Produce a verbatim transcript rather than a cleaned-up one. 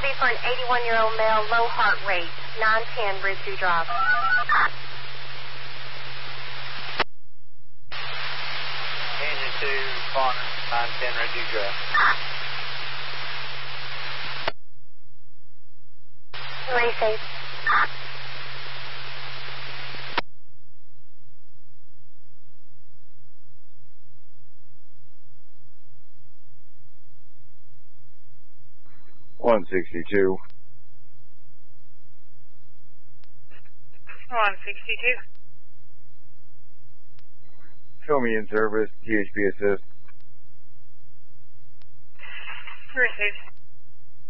be for an eighty-one-year-old male, low heart rate, nine ten Ridgeview Drive. Engine two, responding, nine ten Ridgeview Drive. Race one sixty-two. one sixty-two. Show me in service, T H P assist. Received.